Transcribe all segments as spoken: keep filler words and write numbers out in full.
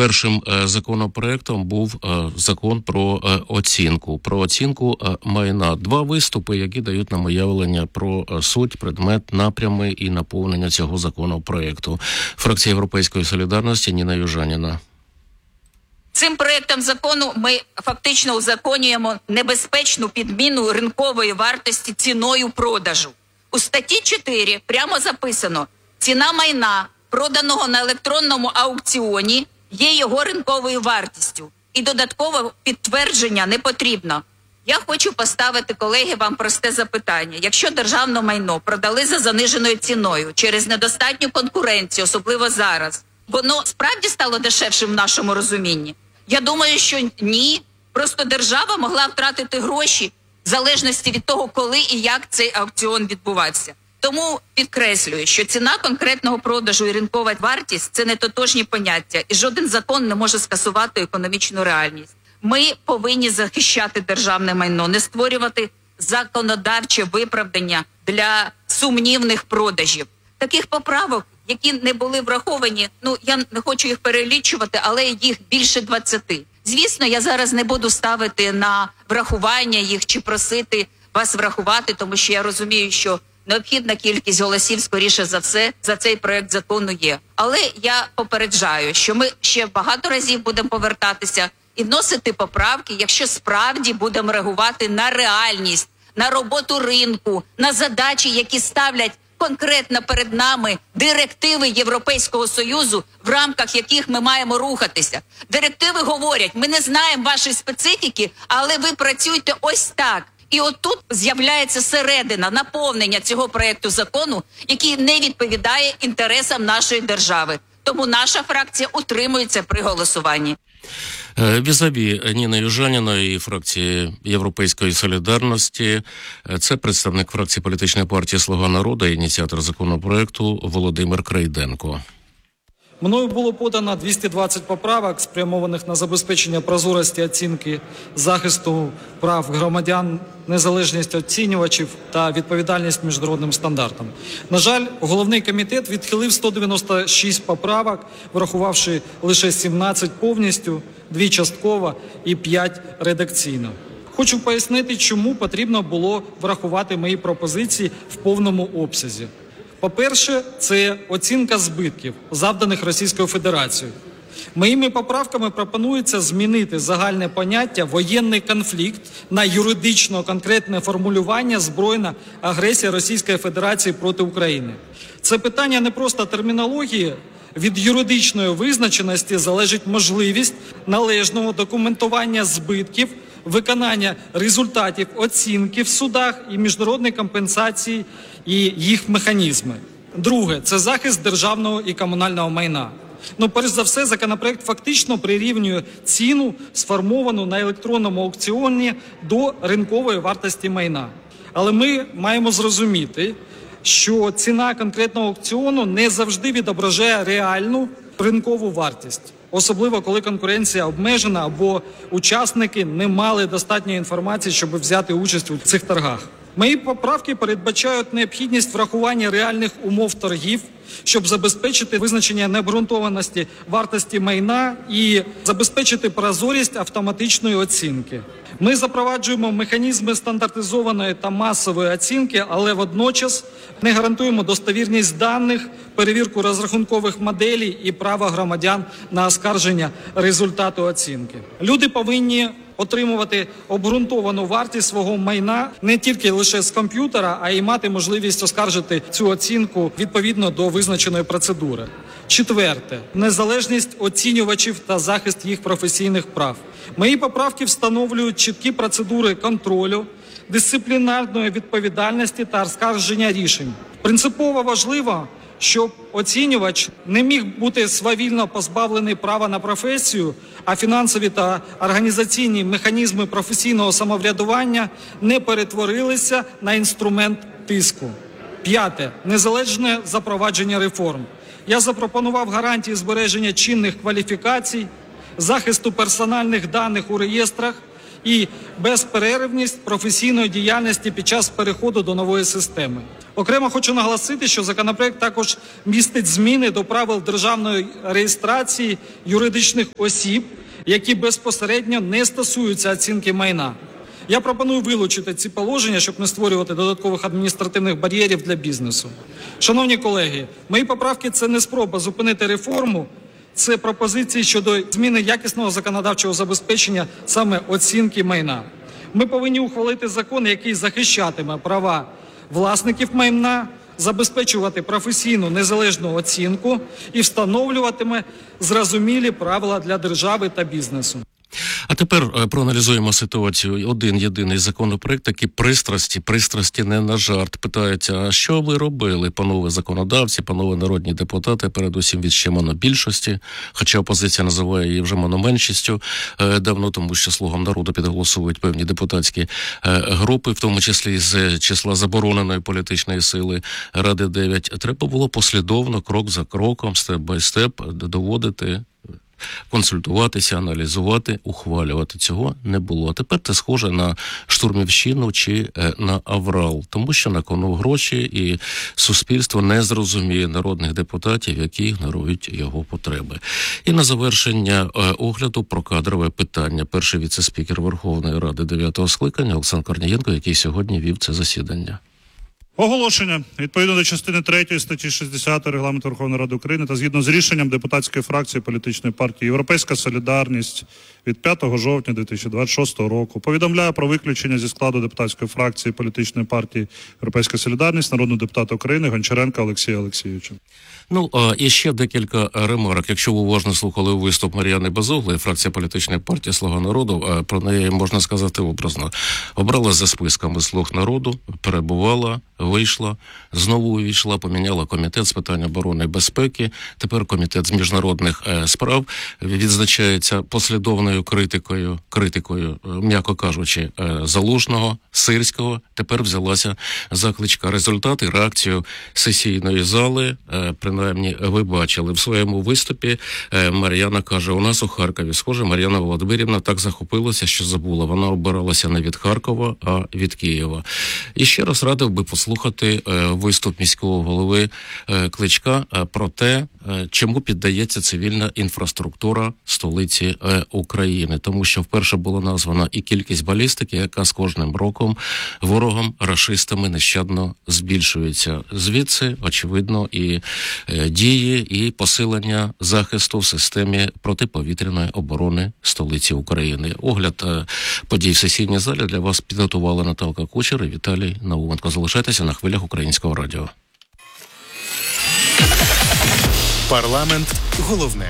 першим законопроектом був закон про оцінку, про оцінку майна. Два виступи, які дають нам уявлення про суть, предмет, напрями і наповнення цього законопроекту. Фракція Європейської солідарності, Ніна Южаніна. Цим проєктом закону ми фактично узаконюємо небезпечну підміну ринкової вартості ціною продажу. У статті чотири прямо записано: ціна майна, проданого на електронному аукціоні, є його ринковою вартістю. І додаткове підтвердження не потрібно. Я хочу поставити, колеги, вам просте запитання. Якщо державне майно продали за заниженою ціною через недостатню конкуренцію, особливо зараз, воно справді стало дешевшим в нашому розумінні? Я думаю, що ні. Просто держава могла втратити гроші в залежності від того, коли і як цей аукціон відбувався. Тому підкреслюю, що ціна конкретного продажу і ринкова вартість – це не тотожні поняття, і жоден закон не може скасувати економічну реальність. Ми повинні захищати державне майно, не створювати законодавче виправдання для сумнівних продажів. Таких поправок, які не були враховані, ну я не хочу їх перелічувати, але їх більше двадцяти. Звісно, я зараз не буду ставити на врахування їх чи просити вас врахувати, тому що я розумію, що необхідна кількість голосів, скоріше за все, за цей проект закону є. Але я попереджаю, що ми ще багато разів будемо повертатися і вносити поправки, якщо справді будемо реагувати на реальність, на роботу ринку, на задачі, які ставлять конкретно перед нами директиви Європейського Союзу, в рамках яких ми маємо рухатися. Директиви говорять: ми не знаємо вашої специфіки, але ви працюєте ось так. І отут з'являється середина, наповнення цього проєкту закону, який не відповідає інтересам нашої держави. Тому наша фракція утримується при голосуванні. Візаві Ніна Южаніна і фракції Європейської солідарності. Це представник фракції політичної партії «Слуга народу», ініціатор законопроекту Володимир Крейденко. Мною було подано двісті двадцять поправок, спрямованих на забезпечення прозорості оцінки, захисту прав громадян, незалежність оцінювачів та відповідальність міжнародним стандартам. На жаль, головний комітет відхилив сто дев'яносто шість поправок, врахувавши лише сімнадцять повністю, дві частково і п'ять редакційно. Хочу пояснити, чому потрібно було врахувати мої пропозиції в повному обсязі. По-перше, це оцінка збитків, завданих Російською Федерацією. Моїми поправками пропонується змінити загальне поняття «воєнний конфлікт» на юридично конкретне формулювання «збройна агресія Російської Федерації проти України». Це питання не просто термінології. Від юридичної визначеності залежить можливість належного документування збитків, виконання результатів оцінки в судах і міжнародної компенсації і їх механізми. Друге – це захист державного і комунального майна. Ну, перш за все, законопроект фактично прирівнює ціну, сформовану на електронному аукціоні, до ринкової вартості майна. Але ми маємо зрозуміти, що ціна конкретного аукціону не завжди відображає реальну ринкову вартість. Особливо, коли конкуренція обмежена або учасники не мали достатньої інформації, щоб взяти участь у цих торгах. Мої поправки передбачають необхідність врахування реальних умов торгів, щоб забезпечити визначення необґрунтованості вартості майна і забезпечити прозорість автоматичної оцінки. Ми запроваджуємо механізми стандартизованої та масової оцінки, але водночас не гарантуємо достовірність даних, перевірку розрахункових моделей і право громадян на оскарження результату оцінки. Люди повинні отримувати обґрунтовану вартість свого майна не тільки лише з комп'ютера, а й мати можливість оскаржити цю оцінку відповідно до визначеної процедури. Четверте – незалежність оцінювачів та захист їх професійних прав. Мої поправки встановлюють чіткі процедури контролю, дисциплінарної відповідальності та оскарження рішень. Принципово важливо, щоб оцінювач не міг бути свавільно позбавлений права на професію, а фінансові та організаційні механізми професійного самоврядування не перетворилися на інструмент тиску. П'яте – незалежне запровадження реформ. Я запропонував гарантії збереження чинних кваліфікацій, захисту персональних даних у реєстрах і безперервність професійної діяльності під час переходу до нової системи. Окремо хочу наголосити, що законопроект також містить зміни до правил державної реєстрації юридичних осіб, які безпосередньо не стосуються оцінки майна. Я пропоную вилучити ці положення, щоб не створювати додаткових адміністративних бар'єрів для бізнесу. Шановні колеги, мої поправки – це не спроба зупинити реформу, це пропозиції щодо зміни якісного законодавчого забезпечення саме оцінки майна. Ми повинні ухвалити закон, який захищатиме права власників майна, забезпечувати професійну незалежну оцінку і встановлюватиме зрозумілі правила для держави та бізнесу. А тепер проаналізуємо ситуацію. Один єдиний законопроект, такі пристрасті, пристрасті не на жарт. Питаються, а що ви робили, панове законодавці, панове народні депутати, передусім від ще монобільшості, хоча опозиція називає її вже мономеншістю е, давно, тому що слугам народу підголосують певні депутатські е, групи, в тому числі з числа забороненої політичної сили Ради дев'ять. Треба було послідовно, крок за кроком, степ-бай-степ доводити, консультуватися, аналізувати, ухвалювати. Цього не було. А тепер це схоже на штурмівщину чи е, на аврал, тому що на кону гроші і суспільство не зрозуміє народних депутатів, які ігнорують його потреби. І на завершення е, огляду про кадрове питання. Перший віце-спікер Верховної Ради дев'ятого скликання Олександр Корнієнко, який сьогодні вів це засідання. Оголошення. Відповідно до частини третьої статті шістдесят Регламенту Верховної Ради України та згідно з рішенням депутатської фракції політичної партії «Європейська солідарність» від п'ятого жовтня дві тисячі двадцять шостого року повідомляю про виключення зі складу депутатської фракції політичної партії «Європейська солідарність» народного депутата України Гончаренка Олексія Олексійовича. Ну, а і ще декілька ремарок. Якщо ви уважно слухали виступ Мар'яни Безуглої, фракція політичної партії «Слуга народу», про неї можна сказати образно. Обрала за списками «Слуг народу», перебувала, вийшла, знову увійшла, поміняла комітет з питань оборони і безпеки. Тепер комітет з міжнародних е, справ відзначається послідовною критикою, критикою, м'яко кажучи, е, Залужного, Сирського. Тепер взялася за Кличка. Результати, реакцію сесійної зали, е, принаймні ви бачили. В своєму виступі е, Мар'яна каже, у нас у Харкові, схоже, Мар'яна Володимирівна так захопилася, що забула. Вона обиралася не від Харкова, а від Києва. І ще раз радив би послухати е, виступ міського голови е, Кличка е, про те, е, чому піддається цивільна інфраструктура столиці е, України. Тому що вперше була названа і кількість балістики, яка з кожним роком ворогом, рашистами нещадно збільшується. Звідси, очевидно, і е, дії, і посилення захисту в системі протиповітряної оборони столиці України. Огляд е, подій в сесійній залі для вас підготували Наталка Кучер і Віталій Науменко. Залишайтеся на хвилях Українського радіо. Парламент головне.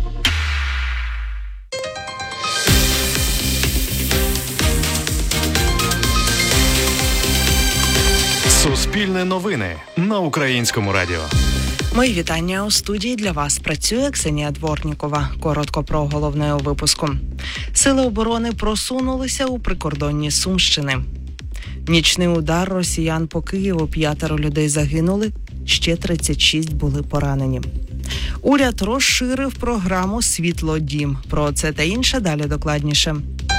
Суспільне новини на Українському радіо. Мої вітання. У студії для вас працює Ксенія Дворнікова. Коротко про головне у випуску. Сили оборони просунулися у прикордонні Сумщини. Нічний удар росіян по Києву. П'ятеро людей загинули, ще тридцять шість були поранені. Уряд розширив програму «Світлодім». Про це та інше далі докладніше.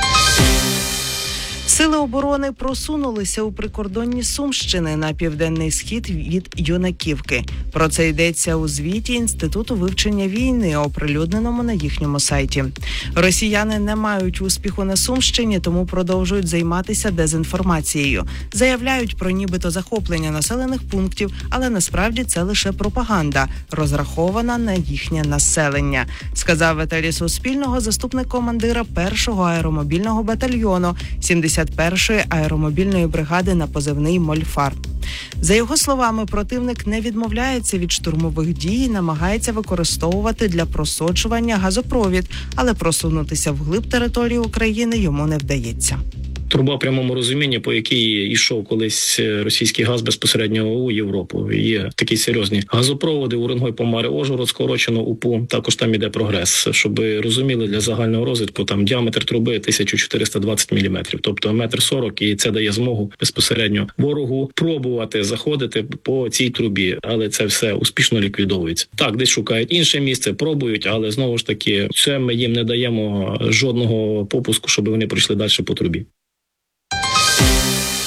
Сили оборони просунулися у прикордонні Сумщини на південний схід від Юнаківки. Про це йдеться у звіті Інституту вивчення війни, оприлюдненому на їхньому сайті. Росіяни не мають успіху на Сумщині, тому продовжують займатися дезінформацією. Заявляють про нібито захоплення населених пунктів, але насправді це лише пропаганда, розрахована на їхнє населення, сказав в етері Суспільного заступник командира першого аеромобільного батальйону сімдесят першої аеромобільної бригади на позивний «Мольфар». За його словами, противник не відмовляється від штурмових дій і намагається використовувати для просочування газопровід, але просунутися вглиб території України йому не вдається. Труба в прямому розумінні, по якій йшов колись російський газ безпосередньо у Європу. Є такі серйозні газопроводи Уренгой, Помари, Ужгород, скорочено УПУ. Також там іде прогрес. Щоб розуміли, для загального розвитку там діаметр труби тисяча чотириста двадцять міліметрів, тобто метр сорок, і це дає змогу безпосередньо ворогу пробувати заходити по цій трубі, але це все успішно ліквідовується. Так, десь шукають інше місце, пробують, але знову ж таки, це ми їм не даємо жодного попуску, щоб вони пройшли далі по трубі.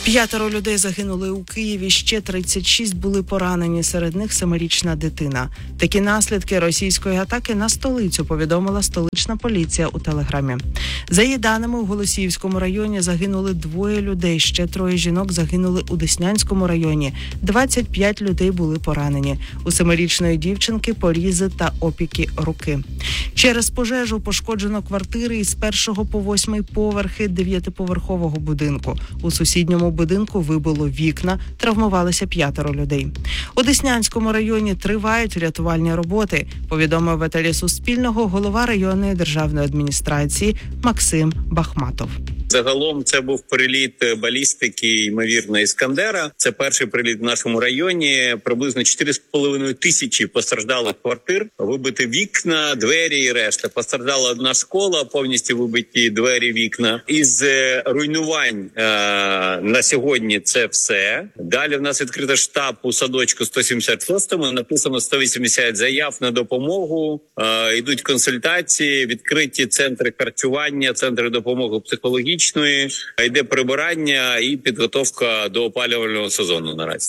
П'ятеро людей загинули у Києві, ще тридцять шість були поранені, серед них семирічна дитина. Такі наслідки російської атаки на столицю повідомила столична поліція у Телеграмі. За її даними, у Голосіївському районі загинули двоє людей, ще троє жінок загинули у Деснянському районі, двадцять п'ять людей були поранені. У семирічної дівчинки порізи та опіки руки. Через пожежу пошкоджено квартири із першого по восьмий поверхи дев'ятиповерхового будинку. У сусідньому будинку вибило вікна, травмувалися п'ятеро людей. У Деснянському районі тривають рятувальні роботи, повідомив в етері Суспільного голова районної державної адміністрації Максим Бахматов. Загалом це був приліт балістики, ймовірно, Іскандера. Це перший приліт в нашому районі. Приблизно чотири з половиною тисячі постраждалих квартир, вибиті вікна, двері і решта. Постраждала одна школа, повністю вибиті двері, вікна. Із руйнувань е- на сьогодні це все. Далі в нас відкрито штаб у садочку сто сімдесят шостому. Написано сто вісімдесят заяв на допомогу. Е- йдуть консультації, відкриті центри харчування, центри допомоги психологічної. Йде прибирання і підготовка до опалювального сезону наразі.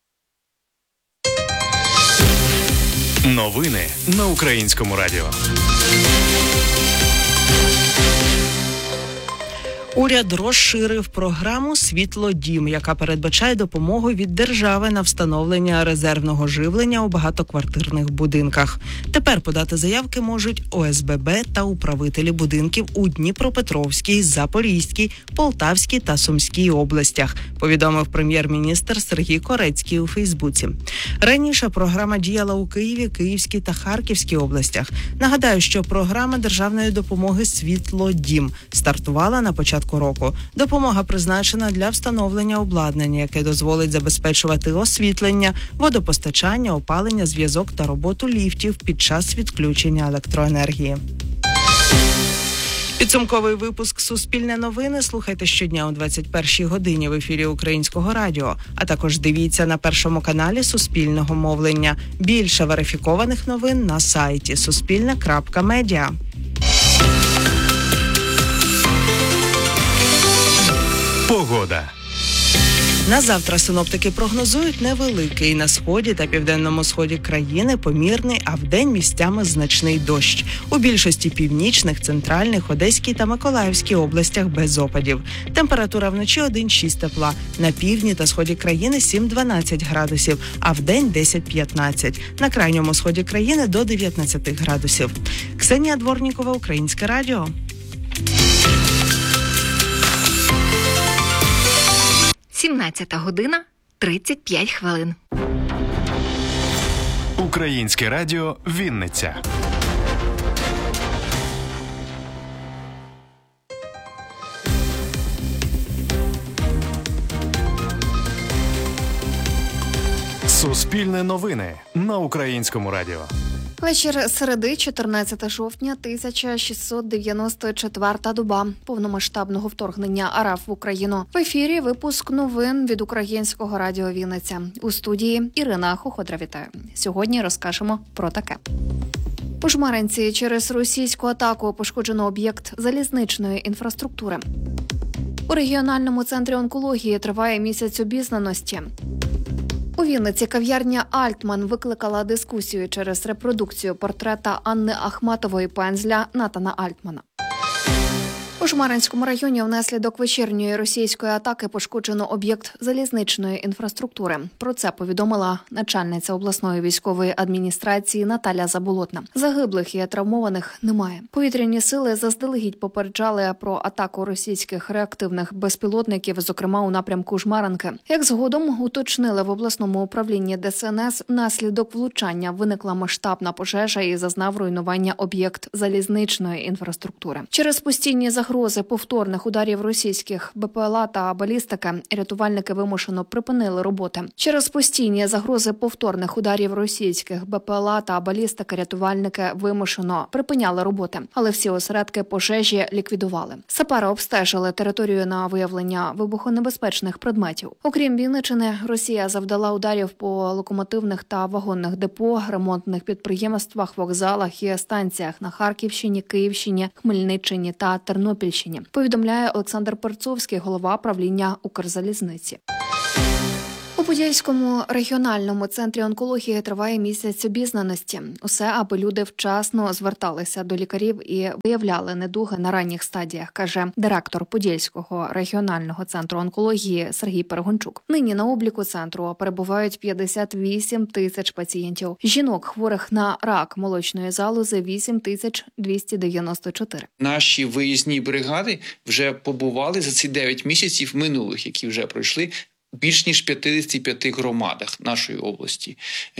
Новини на Українському радіо. Уряд розширив програму «Світлодім», яка передбачає допомогу від держави на встановлення резервного живлення у багатоквартирних будинках. Тепер подати заявки можуть О С Б Б та управителі будинків у Дніпропетровській, Запорізькій, Полтавській та Сумській областях, повідомив прем'єр-міністр Сергій Корецький у Фейсбуці. Раніше програма діяла у Києві, Київській та Харківській областях. Нагадаю, що програма державної допомоги «Світлодім» стартувала на початку року. Допомога призначена для встановлення обладнання, яке дозволить забезпечувати освітлення, водопостачання, опалення, зв'язок та роботу ліфтів під час відключення електроенергії. Підсумковий випуск «Суспільне новини» слухайте щодня о двадцять першій годині в ефірі Українського радіо, а також дивіться на Першому каналі Суспільного мовлення. Більше верифікованих новин на сайті суспільне крапка медіа. Погода. На завтра синоптики прогнозують невеликий на сході та південному сході країни помірний, а вдень місцями значний дощ. У більшості північних, центральних, Одеській та Миколаївській областях без опадів. Температура вночі один-шість тепла. На півдні та сході країни сім-дванадцять градусів, а вдень десять-п'ятнадцять. На крайньому сході країни до дев'ятнадцять градусів. Ксенія Дворнікова, Українське радіо. сімнадцята година тридцять п'ять хвилин. Українське радіо Вінниця. Суспільне новини на Українському радіо. Вечір середи, чотирнадцяте жовтня, тисяча шістсот дев'яносто четверта доба повномасштабного вторгнення РФ в Україну. В ефірі випуск новин від Українського радіо Вінниця. У студії Ірина Хоходра, вітаю. Сьогодні розкажемо про таке. У Жмеринці через російську атаку пошкоджено об'єкт залізничної інфраструктури. У регіональному центрі онкології триває місяць обізнаності. У Вінниці кав'ярня «Альтман» викликала дискусію через репродукцію портрета Анни Ахматової пензля Натана Альтмана. У Жмеринському районі внаслідок вечірньої російської атаки пошкоджено об'єкт залізничної інфраструктури. Про це повідомила начальниця обласної військової адміністрації Наталя Заболотна. Загиблих і травмованих немає. Повітряні сили заздалегідь попереджали про атаку російських реактивних безпілотників, зокрема у напрямку Жмеринки. Як згодом уточнили в обласному управлінні Де С Ен Ес, внаслідок влучання виникла масштабна пожежа і зазнав руйнування об'єкт залізничної інфраструктури. Через постійні загрози повторних ударів російських Б П Л А та балістики рятувальники вимушено припинили роботи. Через постійні загрози повторних ударів російських Б П Л А та балістики рятувальники вимушено припиняли роботи, але всі осередки пожежі ліквідували. Сапери обстежили територію на виявлення вибухонебезпечних предметів. Окрім Вінниччини, Росія завдала ударів по локомотивних та вагонних депо, ремонтних підприємствах, вокзалах і станціях на Харківщині, Київщині, Хмельниччині та Тернопільщині. Тернопільщині, повідомляє Олександр Перцовський, голова правління Укрзалізниці. У Подільському регіональному центрі онкології триває місяць обізнаності. Усе, аби люди вчасно зверталися до лікарів і виявляли недуги на ранніх стадіях, каже директор Подільського регіонального центру онкології Сергій Перегончук. Нині на обліку центру перебувають п'ятдесят вісім тисяч пацієнтів. Жінок, хворих на рак молочної залози, вісім тисяч двісті дев'яносто чотири. Наші виїзні бригади вже побували за ці дев'ять місяців минулих, які вже пройшли, більш ніж в п'ятдесяти п'яти громадах нашої області.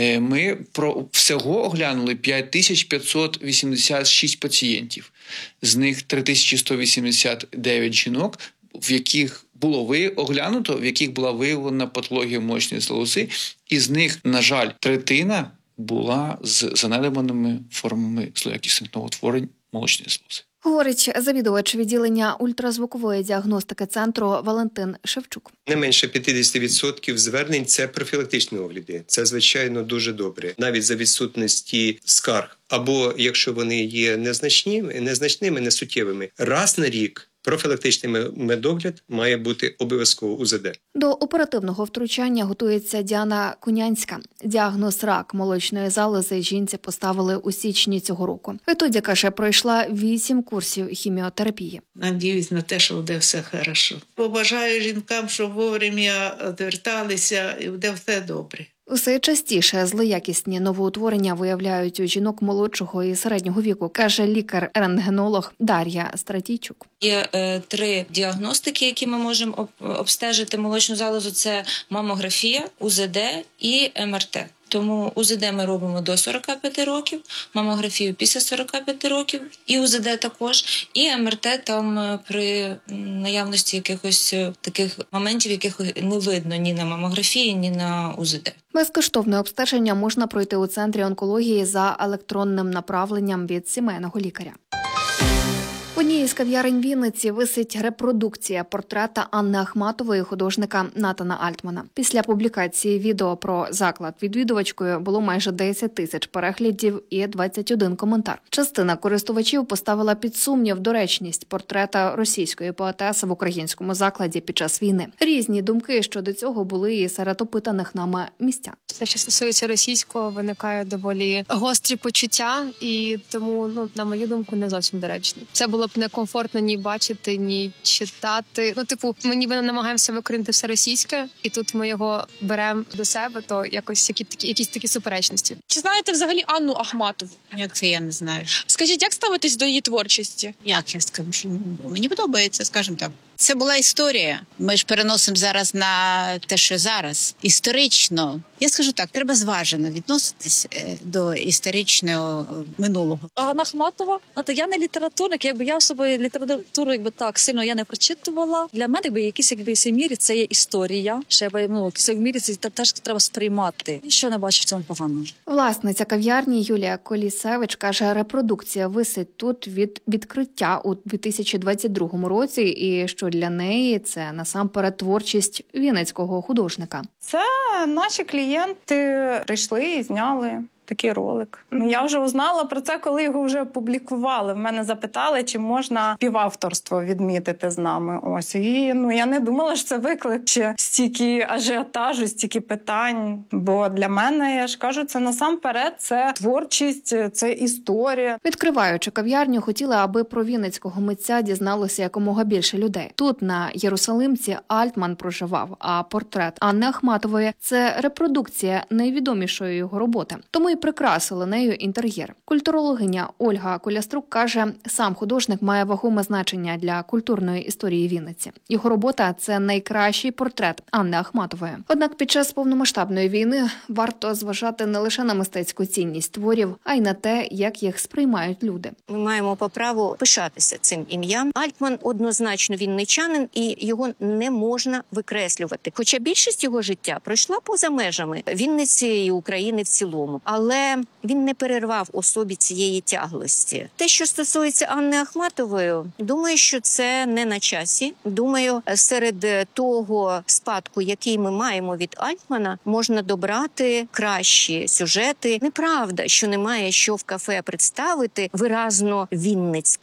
Ми про всього оглянули п'ять тисяч п'ятсот вісімдесят шість пацієнтів. З них три тисячі сто вісімдесят дев'ять жінок, в яких було ви оглянуто, в яких була виявлена патологія молочної залози. І з них, на жаль, третина була з занедбаними формами злоякісних новоутворень молочної залози. Говорить завідувач відділення ультразвукової діагностики центру Валентин Шевчук. Не менше п'ятдесят відсотків звернень – це профілактичні огляди. Це, звичайно, дуже добре. Навіть за відсутності скарг. Або, якщо вони є незначними, незначними, несуттєвими, раз на рік профілактичний медогляд має бути обов'язково у зе де. До оперативного втручання готується Діана Кунянська. Діагноз рак молочної залози жінці поставили у січні цього року. Відтоді, каже, пройшла вісім курсів хіміотерапії. Надіюсь на те, що буде все хорошо. Побажаю жінкам, щоб вовремя зверталися і буде все добре. Усе частіше злоякісні новоутворення виявляють у жінок молодшого і середнього віку, каже лікар-рентгенолог Дар'я Стратійчук. Є е, три діагностики, які ми можемо обстежити молочну залозу. Це мамографія, у зе де і ем ер те. Тому у зе де ми робимо до сорока п'яти років, мамографію після сорока п'яти років, і у зе де також, і ем ер те там при наявності якихось таких моментів, яких не видно ні на мамографії, ні на у зе де. Безкоштовне обстеження можна пройти у центрі онкології за електронним направленням від сімейного лікаря. В одній із кав'ярень Вінниці висить репродукція портрета Анни Ахматової художника Натана Альтмана. Після публікації відео про заклад відвідувачкою було майже десять тисяч переглядів і двадцять один коментар. Частина користувачів поставила під сумнів доречність портрета російської поетеси в українському закладі під час війни. Різні думки щодо цього були і серед опитаних нами містян. Те, що стосується російського, виникає доволі гострі почуття, і тому, ну, на мою думку, не зовсім доречно. Це було б некомфортно ні бачити, ні читати. Ну, типу, ми ніби намагаємося викорінити все російське, і тут ми його беремо до себе, то якось які такі, якісь такі суперечності. Чи знаєте взагалі Анну Ахматову? Як це я не знаю. Скажіть, як ставитесь до її творчості? Як я скажу, що мені подобається, скажімо так. Це була історія. Ми ж переносимо зараз на те, що зараз. Історично. Я скажу так, треба зважено відноситись до історичного минулого. Анна Ахматова, то я не літературник, якби я особою літературу якби так сильно я не прочитувала. Для мене якби якісь якби в мірі це є історія. Ще якби, ну, в мірі це теж треба сприймати. Що не бачу в цьому поганого. Власниця кав'ярні Юлія Колісевич каже, репродукція висить тут від відкриття у дві тисячі двадцять другому році, і що для неї це насамперед творчість вінницького художника. Це наші клієнти прийшли і зняли такий ролик. Я вже узнала про це, коли його вже опублікували. В мене запитали, чи можна співавторство відмітити з нами. Ось. І ну, я не думала, що це викличе стільки ажіотажу, стільки питань. Бо для мене, я ж кажу, це насамперед, це творчість, це історія. Відкриваючи кав'ярню, хотіли, аби про вінницького митця дізналося якомога більше людей. Тут, на Єрусалимці, Альтман проживав, а портрет Анни Ахматової – це репродукція найвідомішої його роботи. Тому і прикрасили нею інтер'єр. Культурологиня Ольга Коляструк каже, сам художник має вагоме значення для культурної історії Вінниці. Його робота – це найкращий портрет Анни Ахматової. Однак під час повномасштабної війни варто зважати не лише на мистецьку цінність творів, а й на те, як їх сприймають люди. Ми маємо по праву пишатися цим ім'ям. Альтман однозначно вінничанин, і його не можна викреслювати. Хоча більшість його життя пройшла поза межами Вінниці і України в цілому. Але він не перервав особі цієї тяглості. Те, що стосується Анни Ахматової, думаю, що це не на часі. Думаю, серед того спадку, який ми маємо від Альтмана, можна добрати кращі сюжети. Неправда, що немає що в кафе представити виразно вінницьке.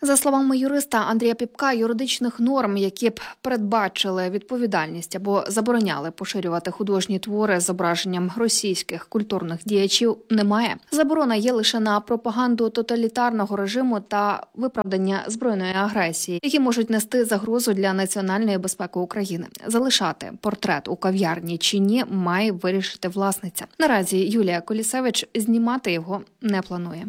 За словами юриста Андрія Піпка, юридичних норм, які б передбачили відповідальність або забороняли поширювати художні твори з зображенням російських культурних діячів, немає. Заборона є лише на пропаганду тоталітарного режиму та виправдання збройної агресії, які можуть нести загрозу для національної безпеки України. Залишати портрет у кав'ярні чи ні має вирішити власниця. Наразі Юлія Колісевич знімати його не планує.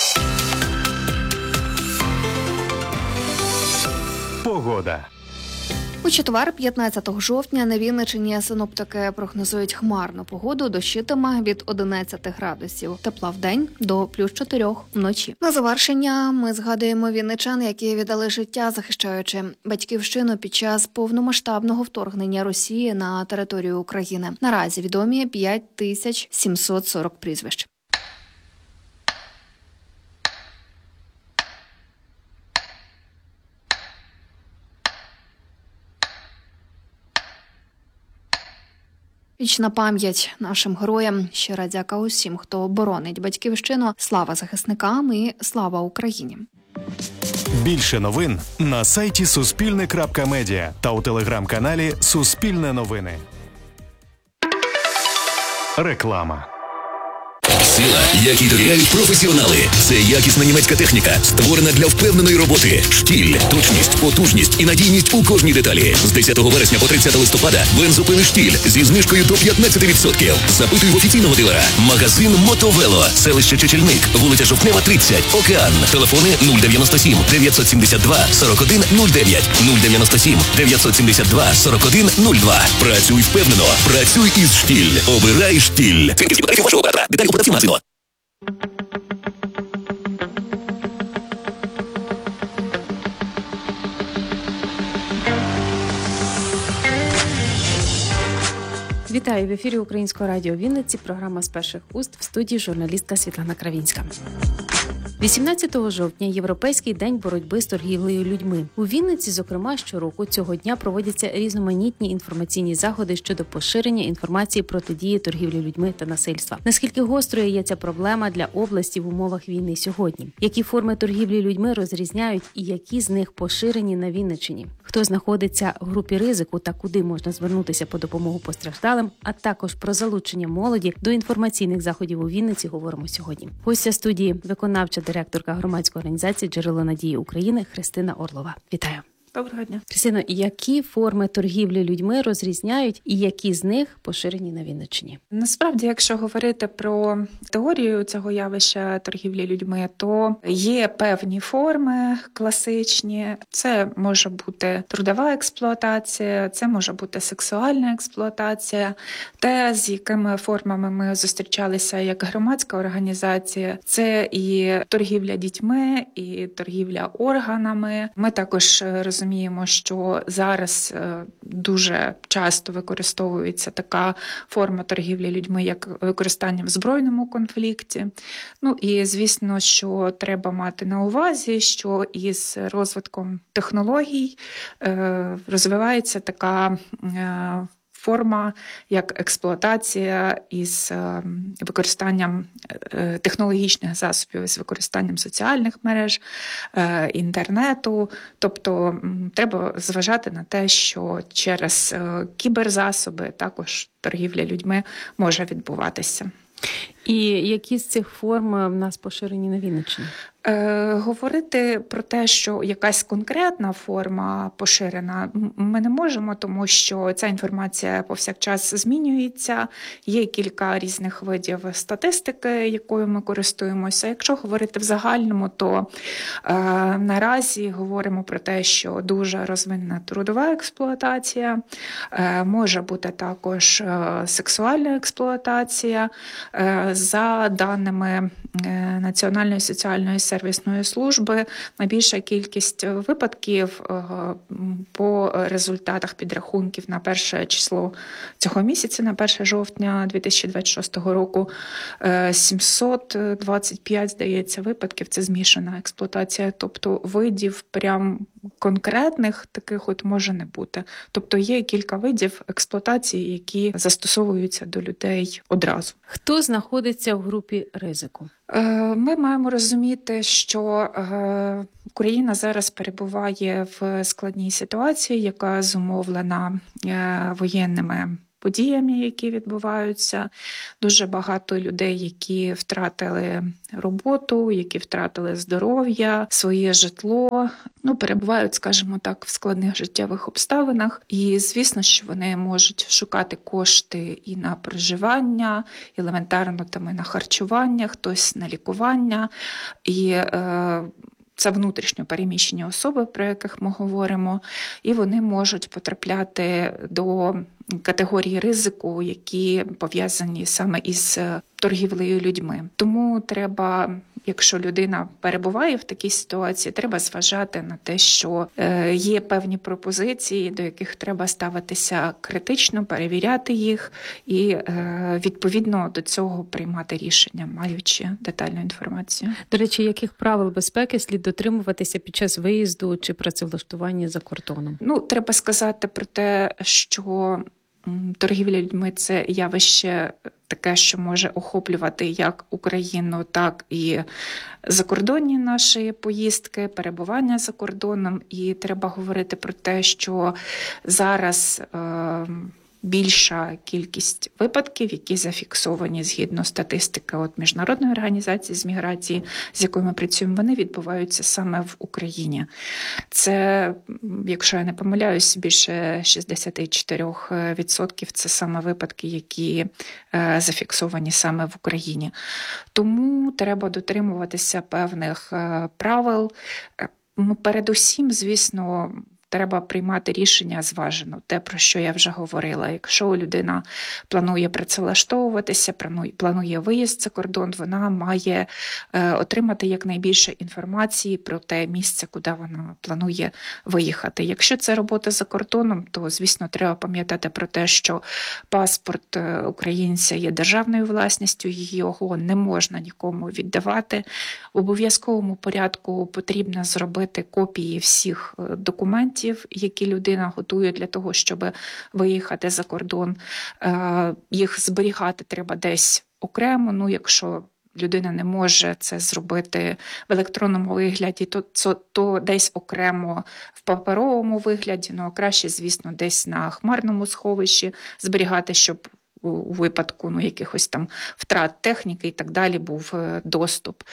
Погода. У четвер, п'ятнадцятого жовтня, на Вінниччині синоптики прогнозують хмарну погоду, дощитиме від одинадцяти градусів. Тепла вдень до плюс чотирьох вночі. На завершення ми згадуємо вінничан, які віддали життя, захищаючи батьківщину під час повномасштабного вторгнення Росії на територію України. Наразі відомі п'ять тисяч сімсот сорок прізвищ. Вічна пам'ять нашим героям. Щира дяка усім, хто боронить батьківщину. Слава захисникам і слава Україні. Більше новин на сайті суспільне крапка медіа та у телеграм-каналі Суспільне новини. Реклама. Сила, якій довіряють професіонали. Це якісна німецька техніка, створена для впевненої роботи. Штіль, точність, потужність і надійність у кожній деталі. З десятого вересня по тридцяте листопада бензопили Штіль зі знижкою до п'ятнадцять відсотків. Запитуй в офіційного дилера. Магазин Мотовело. Селище Чечельник. Вулиця Жовтнева, тридцять. Океан. Телефони нуль дев'яносто сім дев'ятсот сімдесят два сорок один нуль дев'ять, нуль дев'яносто сім дев'ятсот сімдесят два сорок один нуль два. Працюй впевнено. Працюй із Штіль. Обирай Штіль. Фінансові податки вашого оператора. Деталі у продавців магазину. Вітаю в ефірі Українського радіо Вінниці. Програма «З перших уст», в студії журналістка Світлана Кравінська. вісімнадцятого жовтня – Європейський день боротьби з торгівлею людьми. У Вінниці, зокрема, щороку цього дня проводяться різноманітні інформаційні заходи щодо поширення інформації протидії торгівлі людьми та насильства. Наскільки гострою є ця проблема для області в умовах війни сьогодні? Які форми торгівлі людьми розрізняють і які з них поширені на Вінниччині? Хто знаходиться в групі ризику та куди можна звернутися по допомогу постраждалим, а також про залучення молоді до інформаційних заходів у Вінниці говоримо сьогодні. Гостя студії – виконавча директорка громадської організації «Джерело надії України» Христина Орлова. Вітаю. Доброго дня. Христино, які форми торгівлі людьми розрізняють і які з них поширені на Вінниччині? Насправді, якщо говорити про теорію цього явища торгівлі людьми, то є певні форми класичні. Це може бути трудова експлуатація, це може бути сексуальна експлуатація. Те, з якими формами ми зустрічалися як громадська організація, це і торгівля дітьми, і торгівля органами. Ми також розуміємо, Розуміємо, що зараз дуже часто використовується така форма торгівлі людьми, як використання в збройному конфлікті. Ну і, звісно, що треба мати на увазі, що із розвитком технологій розвивається така форма, як експлуатація із використанням технологічних засобів, з використанням соціальних мереж, інтернету. Тобто треба зважати на те, що через кіберзасоби також торгівля людьми може відбуватися. І які з цих форм в нас поширені на Вінниччині? Е, говорити про те, що якась конкретна форма поширена, ми не можемо, тому що ця інформація повсякчас змінюється. Є кілька різних видів статистики, якою ми користуємося. Якщо говорити в загальному, то е, наразі говоримо про те, що дуже розвинена трудова експлуатація, е, може бути також е, сексуальна експлуатація. Е, за даними е, Національної соціальної сервісної служби, найбільша кількість випадків по результатах підрахунків на перше число цього місяця, на перше жовтня дві тисячі двадцять шостого року, сімсот двадцять п'ять, здається, випадків – це змішана експлуатація, тобто видів прям конкретних таких от може не бути. Тобто є кілька видів експлуатації, які застосовуються до людей одразу. Хто знаходиться в групі ризику? Ми маємо розуміти, що Україна зараз перебуває в складній ситуації, яка зумовлена воєнними подіями, які відбуваються. Дуже багато людей, які втратили роботу, які втратили здоров'я, своє житло, ну, перебувають, скажімо так, в складних життєвих обставинах. І, звісно, що вони можуть шукати кошти і на проживання, елементарно там і на харчування, хтось на лікування. І е, це внутрішньо переміщені особи, про яких ми говоримо, і вони можуть потрапляти до категорії ризику, які пов'язані саме із торгівлею людьми. Тому треба, якщо людина перебуває в такій ситуації, треба зважати на те, що є певні пропозиції, до яких треба ставитися критично, перевіряти їх і відповідно до цього приймати рішення, маючи детальну інформацію. До речі, яких правил безпеки слід дотримуватися під час виїзду чи працевлаштування за кордоном? Ну, треба сказати про те, що торгівля людьми – це явище таке, що може охоплювати як Україну, так і закордонні наші поїздки, перебування за кордоном. І треба говорити про те, що зараз е- більша кількість випадків, які зафіксовані згідно статистики от Міжнародної організації з міграції, з якою ми працюємо, вони відбуваються саме в Україні. Це, якщо я не помиляюсь, більше шістдесят чотири відсотки це саме випадки, які зафіксовані саме в Україні. Тому треба дотримуватися певних правил. Передусім, звісно, треба приймати рішення зважено, те, про що я вже говорила. Якщо людина планує працевлаштовуватися, планує виїзд за кордон, вона має отримати якнайбільше інформації про те місце, куди вона планує виїхати. Якщо це робота за кордоном, то, звісно, треба пам'ятати про те, що паспорт українця є державною власністю, його не можна нікому віддавати. В обов'язковому порядку потрібно зробити копії всіх документів, які людина готує для того, щоб виїхати за кордон. Їх зберігати треба десь окремо, ну, якщо людина не може це зробити в електронному вигляді, то, то, то десь окремо в паперовому вигляді, ну, а краще, звісно, десь на хмарному сховищі зберігати, щоб у випадку ну, якихось там втрат техніки і так далі був доступ.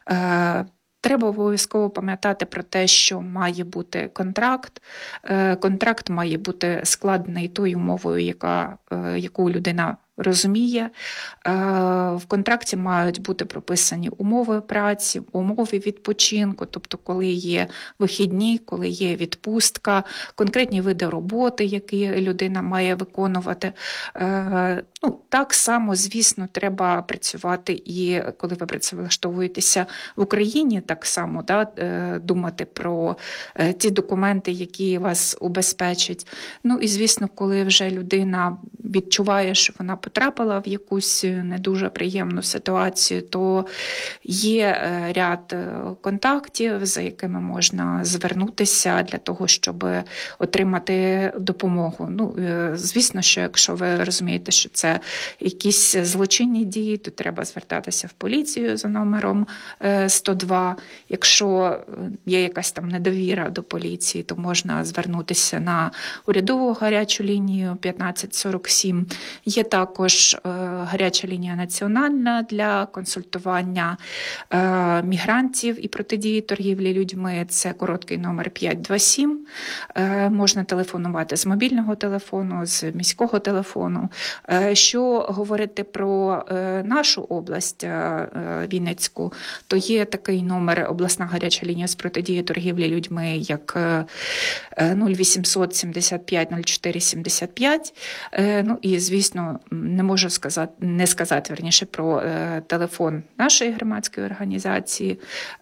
Треба обов'язково пам'ятати про те, що має бути контракт. Контракт має бути складений тою мовою, яка, яку людина розуміє. В контракті мають бути прописані умови праці, умови відпочинку, тобто коли є вихідні, коли є відпустка, конкретні види роботи, які людина має виконувати. Ну, так само, звісно, треба працювати і коли ви працевлаштовуєтеся в Україні, так само да, думати про ті документи, які вас убезпечать. Ну і, звісно, коли вже людина відчуває, що вона потрапила в якусь не дуже приємну ситуацію, то є ряд контактів, за якими можна звернутися для того, щоб отримати допомогу. Ну, звісно, що якщо ви розумієте, що це якісь злочинні дії, то треба звертатися в поліцію за номером сто два. Якщо є якась там недовіра до поліції, то можна звернутися на урядову гарячу лінію п'ятнадцять сорок сім. Є також гаряча лінія національна для консультування мігрантів і протидії торгівлі людьми. Це короткий номер п'ять два сім. Можна телефонувати з мобільного телефону, з міського телефону. Що говорити про нашу область Вінницьку, то є такий номер, обласна гаряча лінія з протидії торгівлі людьми, як нуль вісімсот сімдесят п'ять нуль чотири сімдесят п'ять. Ну і, звісно, не можу сказати, не сказати, верніше, про телефон нашої громадської організації.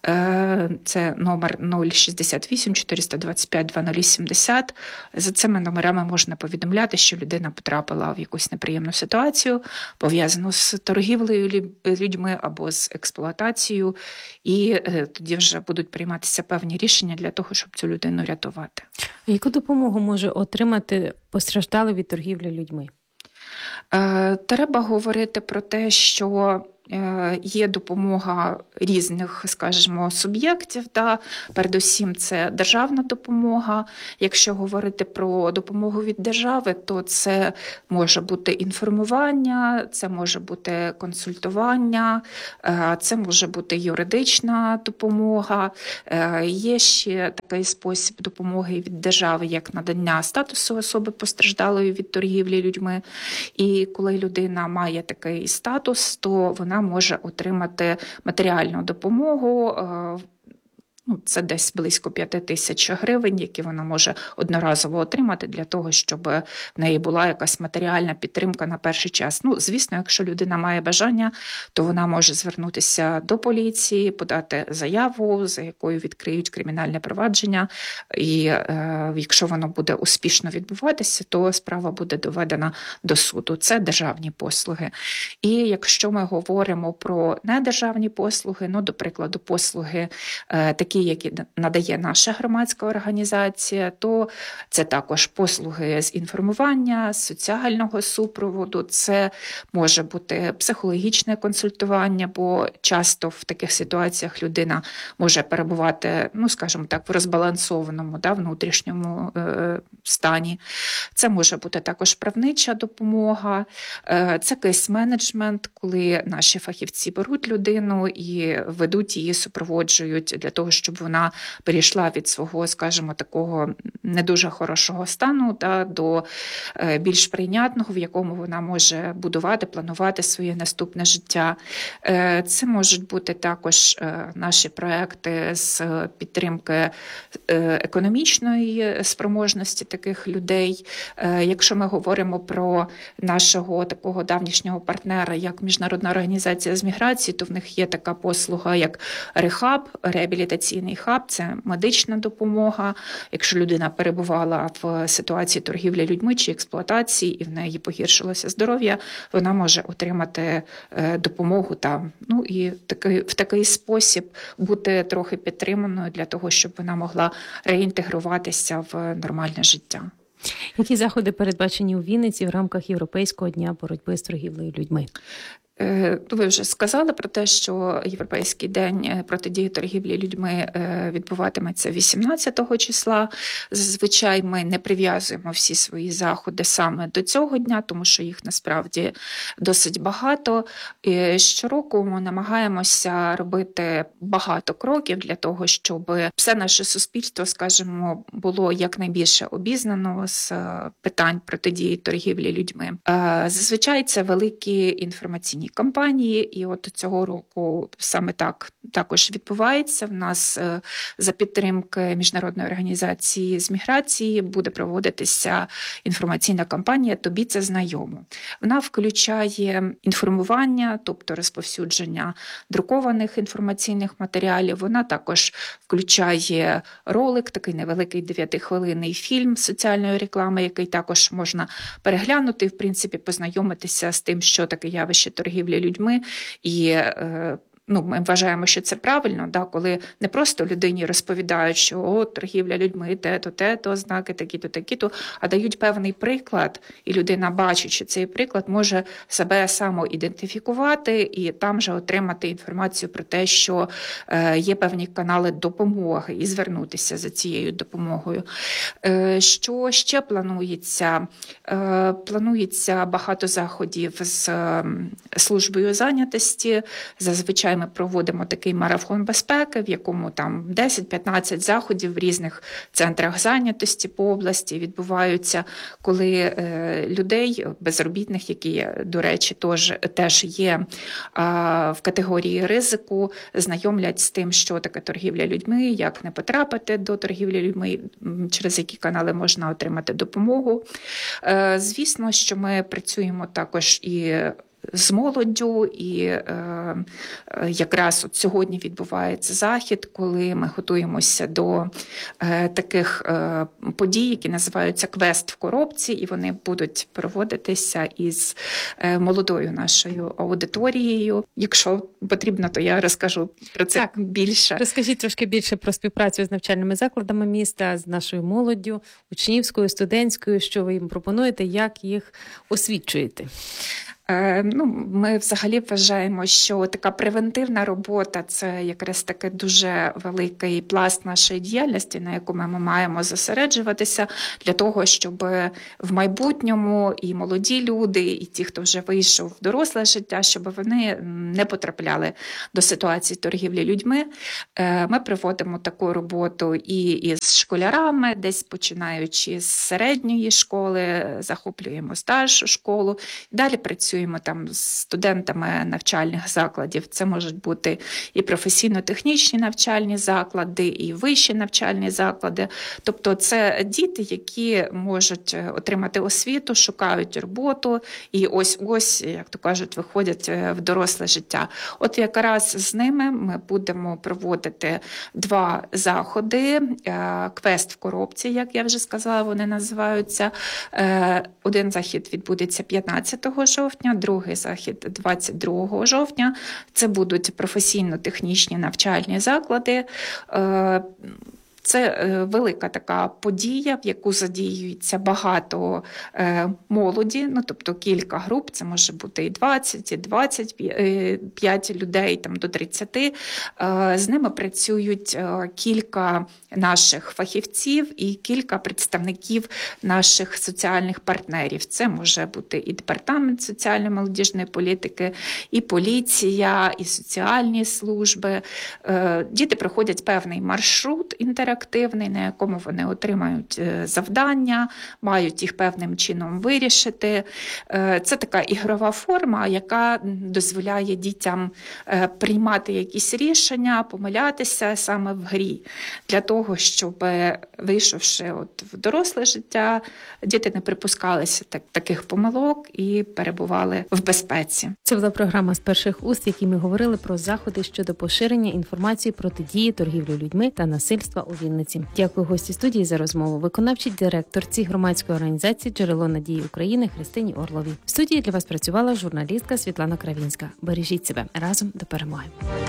Це номер нуль шістдесят вісім чотириста двадцять п'ять двадцять сімдесят. За цими номерами можна повідомляти, що людина потрапила в якусь неприємну ситуацію, пов'язану з торгівлею людьми або з експлуатацією, і тоді вже будуть прийматися певні рішення для того, щоб цю людину рятувати. Яку допомогу може отримати постраждалий від торгівлі людьми? Треба говорити про те, що Є допомога різних, скажімо, суб'єктів. Да? Передусім, це державна допомога. Якщо говорити про допомогу від держави, то це може бути інформування, це може бути консультування, це може бути юридична допомога. Є ще такий спосіб допомоги від держави, як надання статусу особи постраждалої від торгівлі людьми. І коли людина має такий статус, то вона може отримати матеріальну допомогу. Ну, це десь близько п'яти тисяч гривень, які вона може одноразово отримати для того, щоб в неї була якась матеріальна підтримка на перший час. Ну, звісно, якщо людина має бажання, то вона може звернутися до поліції, подати заяву, за якою відкриють кримінальне провадження. І е, якщо воно буде успішно відбуватися, то справа буде доведена до суду. Це державні послуги. І якщо ми говоримо про недержавні послуги, ну, до прикладу, послуги е, такі, які надає наша громадська організація, то це також послуги з інформування, з соціального супроводу, це може бути психологічне консультування, бо часто в таких ситуаціях людина може перебувати, ну, скажімо так, в розбалансованому, да, внутрішньому е, стані. Це може бути також правнича допомога, е, це кейс-менеджмент, коли наші фахівці беруть людину і ведуть її, супроводжують для того, щоб вона перейшла від свого, скажімо, такого не дуже хорошого стану да, до більш прийнятного, в якому вона може будувати, планувати своє наступне життя. Це можуть бути також наші проекти з підтримки економічної спроможності таких людей. Якщо ми говоримо про нашого такого давнішнього партнера, як Міжнародна організація з міграції, то в них є така послуга, як рехаб, реабілітаційний хаб, це медична допомога. Якщо людина перебувала в ситуації торгівлі людьми чи експлуатації, і в неї погіршилося здоров'я, вона може отримати допомогу там. Ну і такий, в такий спосіб бути трохи підтриманою для того, щоб вона могла реінтегруватися в нормальне життя. Які заходи передбачені у Вінниці в рамках Європейського дня боротьби з торгівлею людьми? Ви вже сказали про те, що Європейський день протидії торгівлі людьми відбуватиметься вісімнадцятого числа. Зазвичай ми не прив'язуємо всі свої заходи саме до цього дня, тому що їх насправді досить багато. І щороку ми намагаємося робити багато кроків для того, щоб все наше суспільство, скажімо, було якнайбільше обізнано з питань протидії торгівлі людьми. Зазвичай це великі інформаційні кампанії, і от цього року саме так також відбувається. В нас за підтримки Міжнародної організації з міграції буде проводитися інформаційна кампанія «Тобі це знайомо». Вона включає інформування, тобто розповсюдження друкованих інформаційних матеріалів. Вона також включає ролик, такий невеликий дев'ятихвилинний фільм соціальної реклами, який також можна переглянути і, в принципі, познайомитися з тим, що таке явище торгівлі людьми, і ну, ми вважаємо, що це правильно, да, коли не просто людині розповідають, що о, торгівля людьми, те-то, те-то, ознаки такі-то, такі-то, а дають певний приклад, і людина бачить, що цей приклад може себе самоідентифікувати і там же отримати інформацію про те, що е, є певні канали допомоги і звернутися за цією допомогою. Е, що ще планується? Е, планується багато заходів з е, службою зайнятості. Зазвичай ми проводимо такий марафон безпеки, в якому там десять-п'ятнадцять заходів в різних центрах зайнятості по області відбуваються, коли е, людей, безробітних, які, до речі, тож, теж є а, в категорії ризику, знайомлять з тим, що таке торгівля людьми, як не потрапити до торгівлі людьми, через які канали можна отримати допомогу. Е, звісно, що ми працюємо також і з молоддю, і е, якраз от сьогодні відбувається захід, коли ми готуємося до е, таких е, подій, які називаються «Квест в коробці», і вони будуть проводитися із е, молодою нашою аудиторією. Якщо потрібно, то я розкажу про це так, більше. Розкажіть трошки більше про співпрацю з навчальними закладами міста, з нашою молоддю, учнівською, студентською, що ви їм пропонуєте, як їх освічуєте? Ну, ми взагалі вважаємо, що така превентивна робота – це якраз таки дуже великий пласт нашої діяльності, на якому ми маємо зосереджуватися для того, щоб в майбутньому і молоді люди, і ті, хто вже вийшов в доросле життя, щоб вони не потрапляли до ситуації торгівлі людьми. Ми проводимо таку роботу і із школярами, десь починаючи з середньої школи, захоплюємо старшу школу, далі працюємо там з студентами навчальних закладів. Це можуть бути і професійно-технічні навчальні заклади, і вищі навчальні заклади. Тобто це діти, які можуть отримати освіту, шукають роботу і ось-ось, як то кажуть, виходять в доросле життя. От якраз з ними ми будемо проводити два заходи. Квест в коробці, як я вже сказала, вони називаються. Один захід відбудеться п'ятнадцятого жовтня, другий захід двадцять другого жовтня. Це будуть професійно-технічні навчальні заклади. Це велика така подія, в яку задіюється багато молоді, ну, тобто кілька груп, це може бути і двадцять, і двадцять п'ять людей, там, до тридцяти. З ними працюють кілька наших фахівців і кілька представників наших соціальних партнерів. Це може бути і департамент соціальної молодіжної політики, і поліція, і соціальні служби. Діти проходять певний маршрут інтерактивний, активний, на якому вони отримають завдання, мають їх певним чином вирішити. Це така ігрова форма, яка дозволяє дітям приймати якісь рішення, помилятися саме в грі, для того, щоб, вийшовши от в доросле життя, діти не припускалися так, таких помилок і перебували в безпеці. Це була програма «З перших уст», в якій ми говорили про заходи щодо поширення інформації протидії торгівлі людьми та насильства у Вінниці. Дякую гості студії за розмову. Виконавчій директорці громадської організації «Джерело надії України» Христині Орловій. В студії для вас працювала журналістка Світлана Кравінська. Бережіть себе. Разом до перемоги.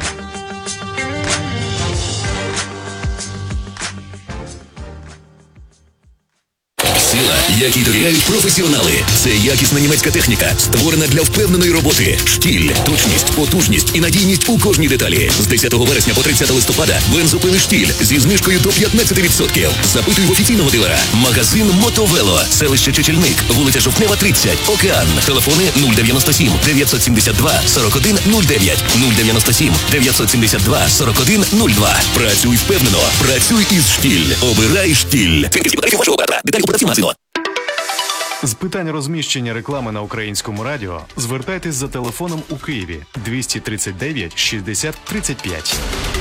Сила, якій довіряють професіонали. Це якісна німецька техніка, створена для впевненої роботи. Штіль, точність, потужність і надійність у кожній деталі. З десятого вересня по тридцятого листопада бензопили «Штіль» зі знижкою до п'ятнадцять відсотків. Запитуй в офіційного дилера. Магазин «Мотовело», селище Чечельник, вулиця Жовтнева, тридцять, Океан. Телефони нуль дев'яносто сім дев'ятсот сімдесят два сорок один нуль дев'ять, нуль дев'яносто сім дев'ятсот сімдесят два сорок один нуль два. Працюй впевнено, працюй із «Штіль». Обирай «Штіль». Деталі кооперації магазину. З питань розміщення реклами на українському радіо звертайтесь за телефоном у Києві двісті тридцять дев'ять шістдесят тридцять п'ять.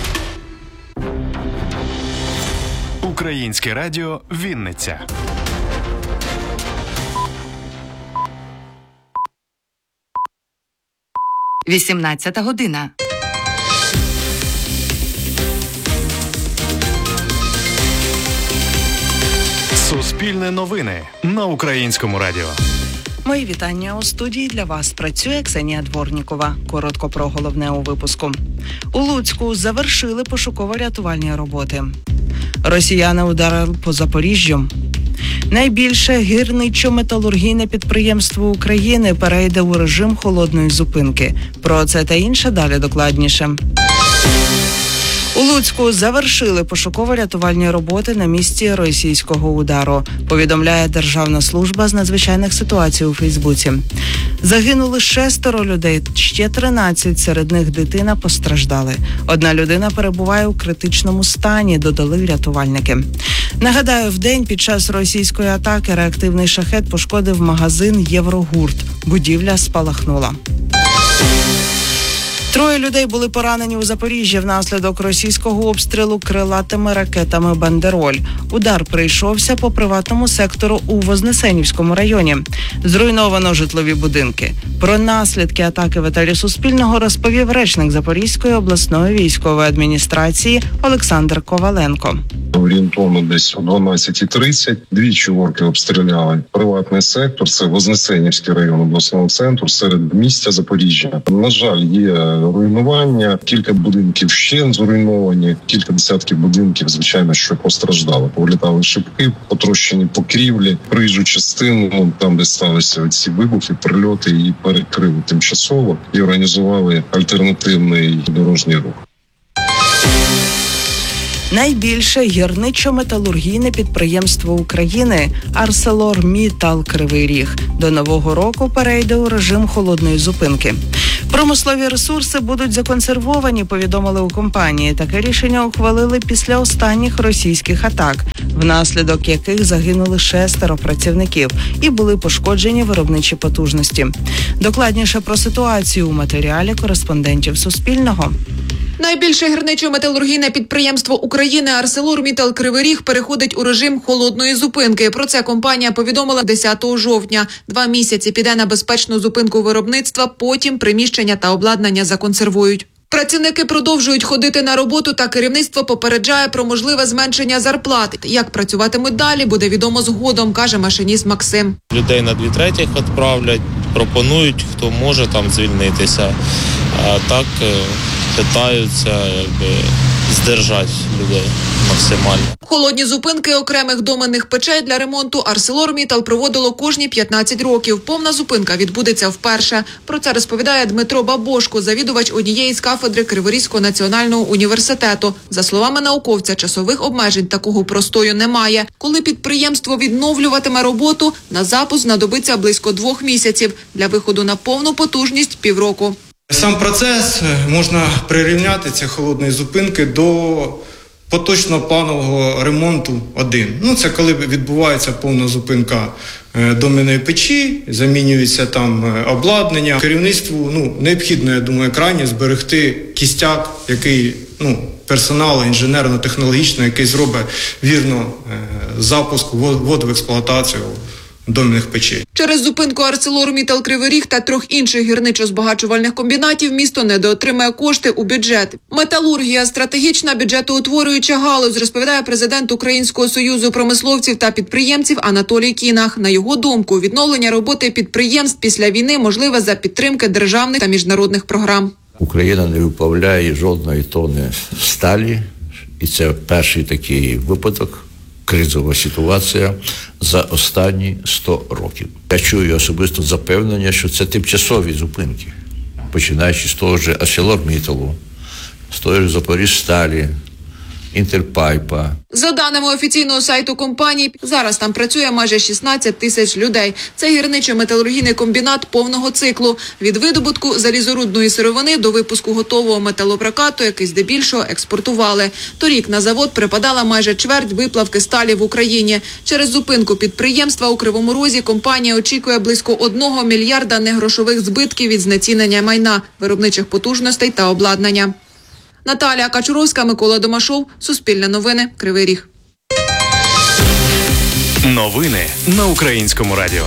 Українське радіо Вінниця. вісімнадцята година. Суспільне новини на українському радіо. Мої вітання. У студії для вас працює Ксенія Дворнікова. Коротко про головне у випуску. У Луцьку завершили пошуково-рятувальні роботи. Росіяни ударили по Запоріжжю. Найбільше гірничо-металургійне підприємство України перейде у режим холодної зупинки. Про це та інше далі докладніше. У Луцьку завершили пошуково-рятувальні роботи на місці російського удару, повідомляє Державна служба з надзвичайних ситуацій у Фейсбуці. Загинули шестеро людей, ще тринадцять, серед них дитина, постраждали. Одна людина перебуває у критичному стані, додали рятувальники. Нагадаю, вдень під час російської атаки реактивний шахед пошкодив магазин «Єврогурт». Будівля спалахнула. Троє людей були поранені у Запоріжжі внаслідок російського обстрілу крилатими ракетами «Бандероль». Удар прийшовся по приватному сектору у Вознесенівському районі. Зруйновано житлові будинки. Про наслідки атаки в етері Суспільного розповів речник Запорізької обласної військової адміністрації Олександр Коваленко. Орієнтовно десь о дванадцятій тридцять двічі орки обстріляли приватний сектор, це Вознесенівський район обласного центру, серед місця Запоріжжя. На жаль, є руйнування, кілька будинків ще зруйновані, кілька десятків будинків, звичайно, що постраждали. Повлітали шибки, потрощені покрівлі, проїжджу частину, там, де сталися ці вибухи, прильоти, її перекрили тимчасово і організували альтернативний дорожній рух. Найбільше гірничо-металургійне підприємство України «Арселормітал Кривий Ріг» до Нового року перейде у режим холодної зупинки. Промислові ресурси будуть законсервовані, повідомили у компанії. Таке рішення ухвалили після останніх російських атак, внаслідок яких загинули шестеро працівників і були пошкоджені виробничі потужності. Докладніше про ситуацію у матеріалі кореспондентів Суспільного. Найбільше гірничо-металургійне підприємство України «Арселормітал Кривий Ріг» переходить у режим холодної зупинки. Про це компанія повідомила десятого жовтня. Два місяці піде на безпечну зупинку виробництва, потім приміщення та обладнання законсервують. Працівники продовжують ходити на роботу, та керівництво попереджає про можливе зменшення зарплат. Як працюватимуть далі, буде відомо згодом, каже машиніст Максим. Людей на дві третіх відправлять, пропонують, хто може там звільнитися. А так питаються якби здержати людей максимально. Холодні зупинки окремих доменних печей для ремонту «Арселормітал» проводило кожні п'ятнадцять років. Повна зупинка відбудеться вперше. Про це розповідає Дмитро Бабошко, завідувач однієї з кафедри Криворізького національного університету. За словами науковця, часових обмежень такого простою немає. Коли підприємство відновлюватиме роботу, на запуск знадобиться близько двох місяців. Для виходу на повну потужність – півроку. Сам процес можна прирівняти ці холодної зупинки до поточного планового ремонту один. Ну, це коли відбувається повна зупинка доменної печі, замінюється там обладнання. Керівництву ну, необхідно, я думаю, крайні зберегти кістяк, який ну, персоналу інженерно-технологічно, який зробить вірно запуск, ввод в експлуатацію доменних печей. Через зупинку «Арселормітал Кривий Ріг» та трьох інших гірничо-збагачувальних комбінатів місто недоотримає кошти у бюджет. Металургія – стратегічна бюджетоутворююча галузь, розповідає президент Українського союзу промисловців та підприємців Анатолій Кінах. На його думку, відновлення роботи підприємств після війни можливе за підтримки державних та міжнародних програм. Україна не виплавляє жодної тонни сталі, і це перший такий випадок. Кризова ситуація за останні сто років. Я чую особисто запевнення, що це тимчасові зупинки, починаючи з того ж «Арселорміталу», з того ж «Запоріжсталі», «Інтерпайпа». За даними офіційного сайту компанії, зараз там працює майже шістнадцять тисяч людей. Це гірничо-металургійний комбінат повного циклу. Від видобутку залізорудної сировини до випуску готового металопрокату, який здебільшого експортували. Торік на завод припадала майже чверть виплавки сталі в Україні. Через зупинку підприємства у Кривому Розі компанія очікує близько одного мільярда негрошових збитків від знецінення майна, виробничих потужностей та обладнання. Наталія Качуровська, Микола Домашов, Суспільне новини, Кривий Ріг. Новини на Українському радіо.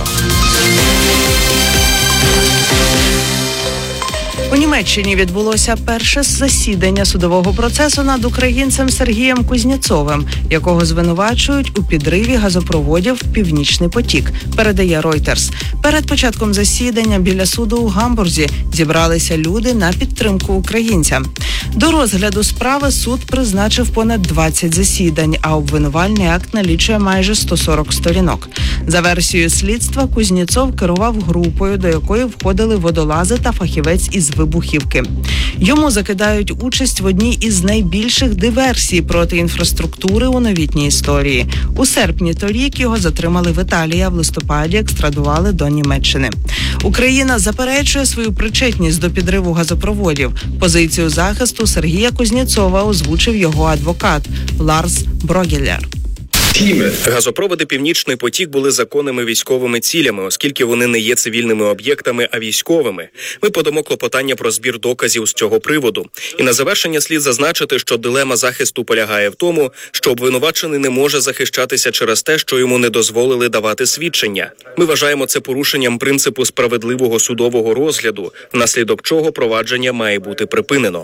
У Німеччині відбулося перше засідання судового процесу над українцем Сергієм Кузнєцовим, якого звинувачують у підриві газопроводів «Північний потік», передає Reuters. Перед початком засідання біля суду у Гамбурзі зібралися люди на підтримку українця. До розгляду справи суд призначив понад двадцять засідань, а обвинувальний акт налічує майже сто сорок сторінок. За версією слідства, Кузнєцов керував групою, до якої входили водолази та фахівець із вибухівки. Йому закидають участь в одній із найбільших диверсій проти інфраструктури у новітній історії. У серпні торік його затримали в Італії, а в листопаді екстрадували до Німеччини. Україна заперечує свою причетність до підриву газопроводів. Позицію захисту Сергія Кузнєцова озвучив його адвокат Ларс Брогелєр. Газопроводи «Північний потік» були законними військовими цілями, оскільки вони не є цивільними об'єктами, а військовими. Ми подамо клопотання про збір доказів з цього приводу. І на завершення слід зазначити, що дилема захисту полягає в тому, що обвинувачений не може захищатися через те, що йому не дозволили давати свідчення. Ми вважаємо це порушенням принципу справедливого судового розгляду, внаслідок чого провадження має бути припинено.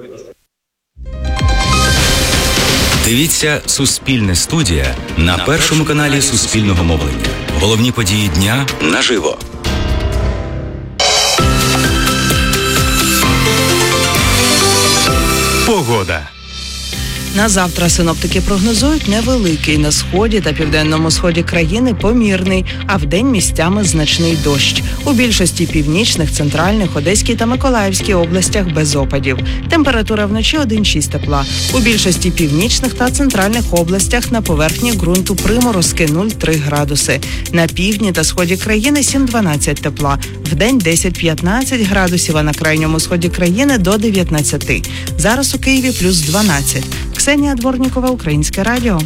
Дивіться «Суспільне студія» на першому каналі Суспільного мовлення. Головні події дня наживо. Погода. На завтра синоптики прогнозують невеликий на сході та південному сході країни помірний, а вдень місцями значний дощ. У більшості північних, центральних, Одеській та Миколаївській областях без опадів. Температура вночі один-шість тепла. У більшості північних та центральних областях на поверхні ґрунту приморозки нуль-три градуси. На півдні та сході країни сім-дванадцять тепла. Вдень десять-п'ятнадцять градусів, а на крайньому сході країни до дев'ятнадцяти. Зараз у Києві плюс дванадцять. Ксенія Дворнікова, Українське радіо.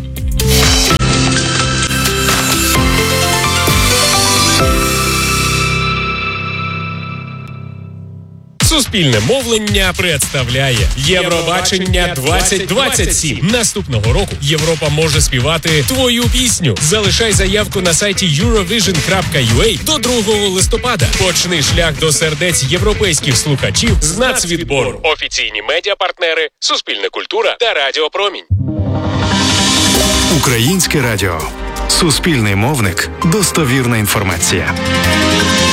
Суспільне мовлення представляє Євробачення двадцять двадцять сім. Наступного року Європа може співати твою пісню. Залишай заявку на сайті юровіжн крапка ю а до другого листопада. Почни шлях до сердець європейських слухачів з нацвідбору. Офіційні медіапартнери Суспільне культура та Радіо Промінь. Українське радіо. Суспільний мовник. Достовірна інформація.